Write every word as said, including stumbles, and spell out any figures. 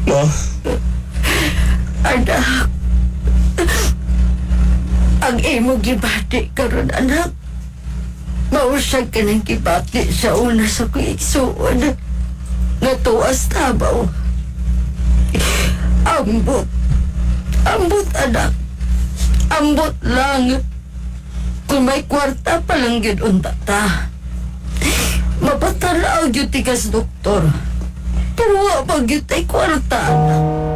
Ma, Anak, ang imo gibati karon anak, mausag ka ng gibati sa una sa kuiksuon nga tuwas tabaw. Ambot, ambot anak, ambot lang. Kung may kwarta pa lang yun unta ta, mapatalaw yun tigas doktor. Pero wa pag yun tay kwarta anak.